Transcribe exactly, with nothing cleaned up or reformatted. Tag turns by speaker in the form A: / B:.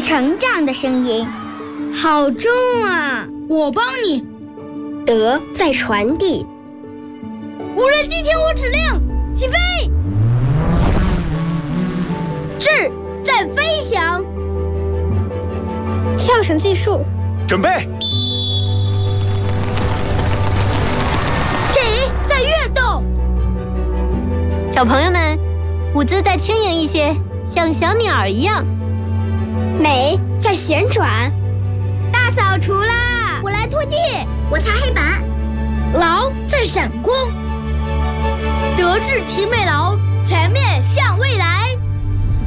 A: 成长的声音。好重啊！
B: 我帮你。
C: 德在传递。
B: 无人机听我指令，起飞。智在飞翔。
C: 跳绳计数。
D: 准备。
B: 体在跃动。
E: 小朋友们，舞姿再轻盈一些，像小鸟一样。
C: 美在旋转。
A: 大扫除啦！
B: 我来拖地。
A: 我擦黑板。
B: 劳在闪光。德智体美劳，全面向未来。